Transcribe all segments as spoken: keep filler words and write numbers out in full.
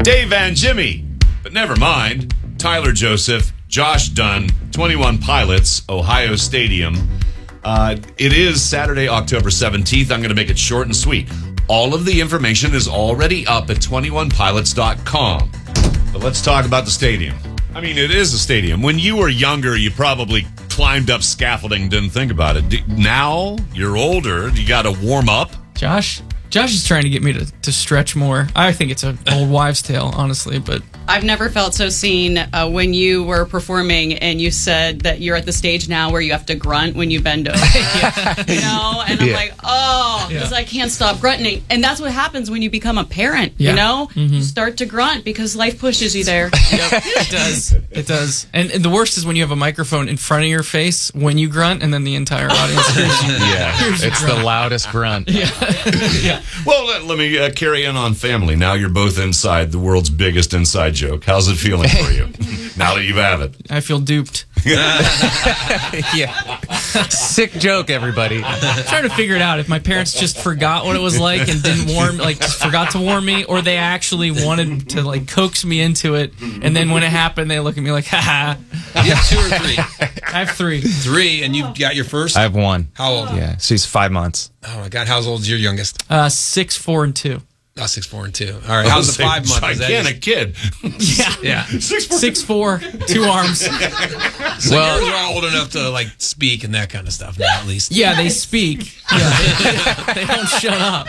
Dave and Jimmy. But never mind. Tyler Joseph, Josh Dunn, twenty-one Pilots, Ohio Stadium. Uh, it is Saturday, October seventeenth. I'm going to make it short and sweet. All of the information is already up at twenty-one pilots dot com. But let's talk about the stadium. I mean, it is a stadium. When you were younger, you probably climbed up scaffolding, didn't think about it. Now, you're older, you got to warm up. Josh? Josh is trying to get me to, to stretch more. I think it's an old wives' tale, honestly, but... I've never felt so seen uh, when you were performing and you said that you're at the stage now where you have to grunt when you bend over. yeah. You know? And I'm Yeah. like, oh, because Yeah. I can't stop grunting. And that's what happens when you become a parent, Yeah. you know? Mm-hmm. You start to grunt because life pushes you there. Yep, it does. It does. And, and the worst is when you have a microphone in front of your face when you grunt, and then the entire audience hears you. Yeah, Here's your it's grunt. the loudest grunt. yeah. Well, let, let me uh, carry in on family. Now you're both inside the world's biggest inside joke. How's it feeling for you now that you have it? I feel duped. Yeah. Sick joke, everybody. I'm trying to figure it out if my parents just forgot what it was like and didn't warn, like just forgot to warn me, or they actually wanted to like coax me into it, and then when it happened, they look at me like, ha ha. You have two or three? I have three. Three, and you got your first? I have one. How old? Yeah, she's five months. Oh, my God. How old is your youngest? Uh, six, four, and two. Oh, six, four, and two. All right. How's the five month? Is that Gigantic kid. Yeah. Yeah. Six, four, Six, four, two arms. So Well- yours are all old enough to, like, speak and that kind of stuff now, at least. Yeah, they speak. Yeah, they don't shut up,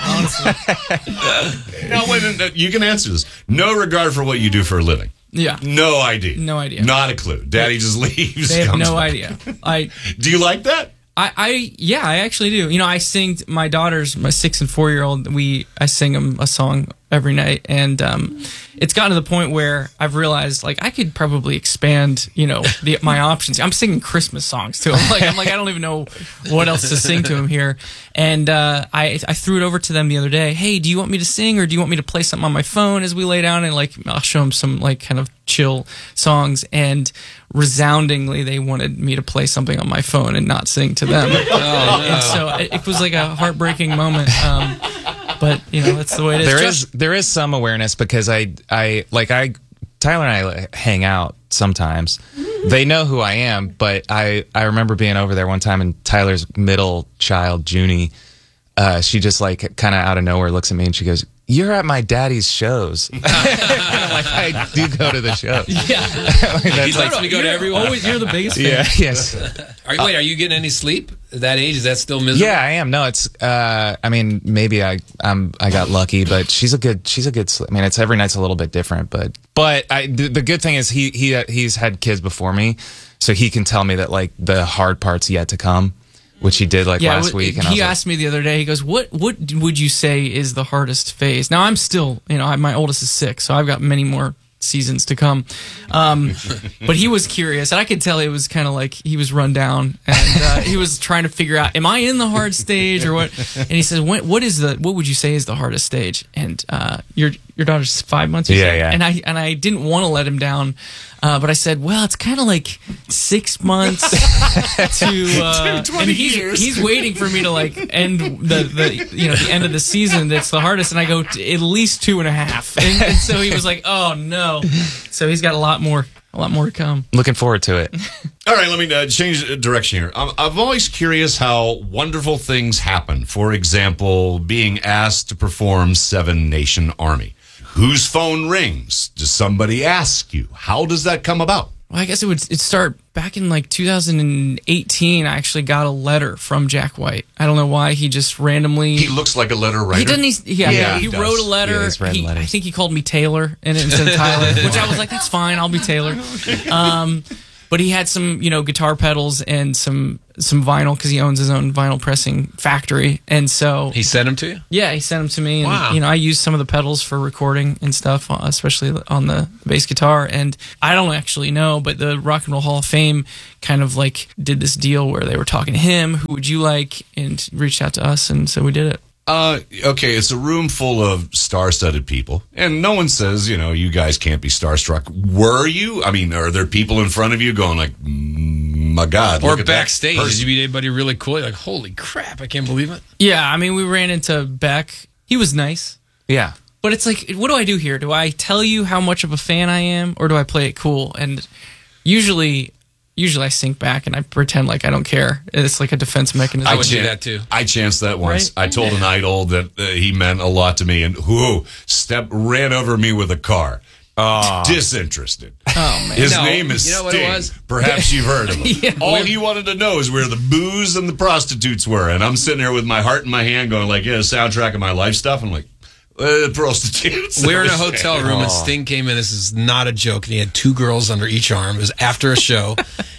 honestly. Now, wait, uh, you can answer this. No regard for what you do for a living. Yeah. No idea. No idea. Not a clue. Daddy just leaves. They have comes no back. idea. I, Do you like that? I, I, yeah, I actually do. You know, I sing t- my daughters, my six and four year old. We, I sing them a song every night, and um, it's gotten to the point where I've realized, like, I could probably expand, you know, the, my options. I'm singing Christmas songs to them. Like, I'm like, I don't even know what else to sing to them here. And uh, I, I threw it over to them the other day. Hey, do you want me to sing, or do you want me to play something on my phone as we lay down? And like, I'll show them some like kind of chill songs, and resoundingly they wanted me to play something on my phone and not sing to them. Oh, And so it, it was like a heartbreaking moment. Um, but you know, that's the way it is. There Josh- is there is some awareness because I I like I Tyler and I like, hang out sometimes. They know who I am, but I I remember being over there one time, and Tyler's middle child, Junie, uh, she just like kind of out of nowhere looks at me and she goes, "You're at my daddy's shows." And I'm like, I do go to the shows. Yeah. He's like, we go to You're everyone. Always, you're the biggest fan. Yeah. Yes. Are you, wait, are you getting any sleep at that age? Is that still miserable? Yeah, I am. No, it's. Uh, I mean, maybe I. I'm. I got lucky, but she's a good. She's a good. sl- I mean, it's every night's a little bit different, but but I. The, the good thing is he he he's had kids before me, so he can tell me that like the hard part's yet to come, which he did like Yeah, last w- week. And I he was like, asked me the other day. He goes, "What what would you say is the hardest phase?" Now I'm still, you know, I, my oldest is six, so I've got many more seasons to come. Um, but he was curious, and I could tell it was kind of like he was run down, and uh, he was trying to figure out, am I in the hard stage or what? And he says, "What what is the what would you say is the hardest stage?" And uh, your your daughter's five months. you Yeah, said? yeah. And I and I didn't want to let him down. Uh, but I said, well, it's kind of like six months to, uh, and he's, he's waiting for me to like end the, the, you know, the end of the season. That's the hardest. And I go, at least two and a half. And, and so he was like, oh no. So he's got a lot more, a lot more to come. looking forward to it. All right, let me uh, change direction here. I'm, I'm always curious how wonderful things happen. For example, being asked to perform Seven Nation Army. Whose phone rings? Does somebody ask you? How does that come about? Well, I guess it would it start back in like two thousand eighteen. I actually got a letter from Jack White. I don't know why. He just randomly. He looks like a letter writer. He didn't. He, yeah, Yeah, he, he does. wrote a letter. Yeah, he's writing He- letters. I think he called me Taylor and instead of Tyler, which I was like, that's fine. I'll be Taylor. Um, but he had some, you know, guitar pedals and some some vinyl because he owns his own vinyl pressing factory, and so He sent him to you? yeah, he sent them to me, and Wow. you know, I used some of the pedals for recording and stuff, uh, especially on the bass guitar. And I don't actually know, but the Rock and Roll Hall of Fame kind of like did this deal where they were talking to him. Who would you like? And reached out to us, and so we did it. Uh, okay, it's a room full of star-studded people, and no one says, you know, you guys can't be starstruck. Were you? I mean, are there people in front of you going like, mm, my God, Or look at that backstage? Did person." you meet anybody really cool? You're like, holy crap, I can't believe it. Yeah, I mean, we ran into Beck. He was nice. Yeah. But it's like, what do I do here? Do I tell you how much of a fan I am, or do I play it cool? And usually, usually I sink back and I pretend like I don't care. It's like a defense mechanism. I would do chan- that too. I chanced that once. Right? I told an idol that uh, he meant a lot to me, and who step ran over me with a car. Disinterested. Oh, man. His No, name is you know what Sting. it was? Perhaps you've heard of him. Yeah. All he wanted to know is where the booze and the prostitutes were, and I'm sitting there with my heart in my hand, going like, "Yeah, the soundtrack of my life stuff." I'm like, uh, prostitutes. We were in a That was hotel it. room and Sting came in. This is not a joke. And he had two girls under each arm. It was after a show.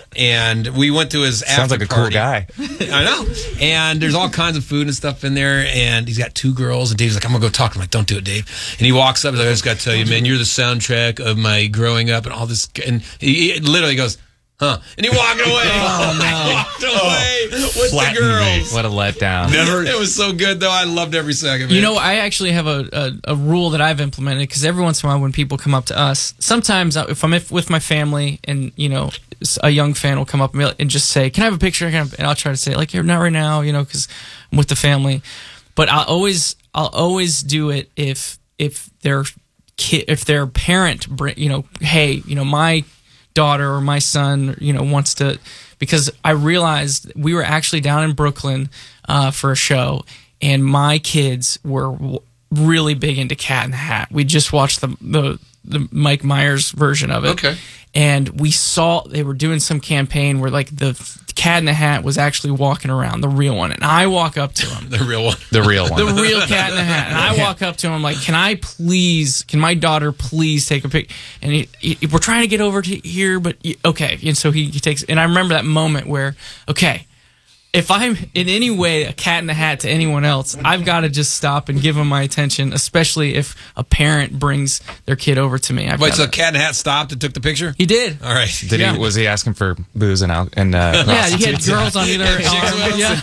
And we went to his Sounds after like a cool party. guy. I know. And there's all kinds of food and stuff in there. And he's got two girls. And Dave's like, I'm going to go talk to him. I'm like, don't do it, Dave. And he walks up. He's like, I just got to tell you, man, you're the soundtrack of my growing up and all this. And he, he literally goes, huh. And he walked away. Oh, no. He walked away with the flattened girls. me. What a letdown. Never. It was so good, though. I loved every second of it. You know, I actually have a, a, a rule that I've implemented, because every once in a while when people come up to us, sometimes I- if I'm if, with my family and, you know, s- a young fan will come up and be like- and just say, can I have a picture? Can I have-" And I'll try to say, like, "You're not right now," you know, because I'm with the family. But I'll always, I'll always do it if, if their kid, if their parent, bring, you know, hey, you know, my daughter or my son, you know, wants to, because I realized we were actually down in Brooklyn uh, for a show, and my kids were w- really big into Cat in the Hat. We just watched the the, the Mike Myers version of it. Okay. And we saw they were doing some campaign where like the Cat in the Hat was actually walking around, the real one. And I walk up to him. The real one. The real one. The real Cat in the Hat. And I walk up to him like, can I please, can my daughter please take a pic? And he, he, we're trying to get over to here, but y- okay. And so he, he takes, and I remember that moment where, okay, if I'm in any way a Cat in the Hat to anyone else, I've got to just stop and give them my attention, especially if a parent brings their kid over to me. I've Wait, so gotta- the Cat in the Hat stopped and took the picture? he did. All right. Did Yeah. he? Was he asking for booze and al- and uh, Yeah, he had prostitutes? girls on either arm. Yeah.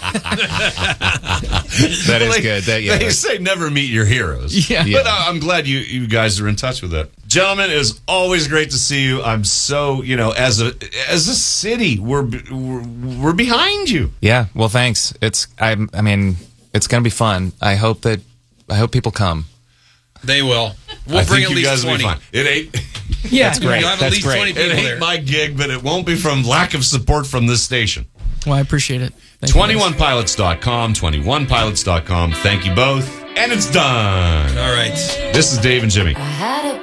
That is They- good. That, yeah, They say never meet your heroes. Yeah. But uh, I'm glad you, you guys are in touch with that. Gentlemen, it's always great to see you. I'm so, you know, as a as a city, we're we're, we're behind you. yeah. Well, thanks. It's I. I mean, it's gonna be fun. I hope that I hope people come. They will. We'll I bring think at you least guys will be twenty. fine. It ain't Yeah. That's great. You'll have at That's least great. twenty it people ain't there. my gig, but it won't be from lack of support from this station. Well, I appreciate it. Thank you, guys. twenty-one pilots dot com, twenty-one pilots dot com. Thank you both. And it's done. All right. This is Dave and Jimmy. I had a